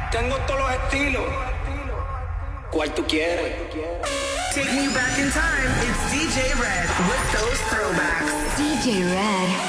Tengo todos los estilos. ¿Cuál tú quieres? Taking you back in time, it's DJ Red with those throwbacks. DJ Red.